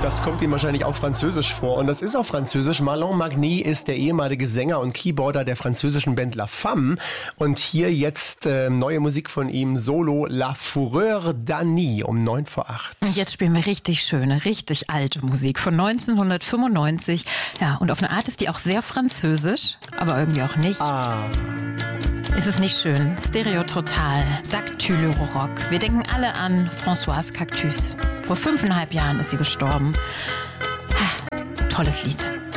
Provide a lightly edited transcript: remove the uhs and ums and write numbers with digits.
Das kommt ihm wahrscheinlich auch französisch vor. Und das ist auch französisch. Marlon Magny ist der ehemalige Sänger und Keyboarder der französischen Band La Femme. Und hier jetzt neue Musik von ihm, Solo La Fureur d'Annie um 7:45. Und jetzt spielen wir richtig schöne, richtig alte Musik von 1995. Ja, und auf eine Art ist die auch sehr französisch, aber irgendwie auch nicht. Ist es nicht schön? Stereo Total, Dactyl Rock. Wir denken alle an Françoise Cactus. Vor 5,5 Jahren ist sie gestorben. Tolles Lied.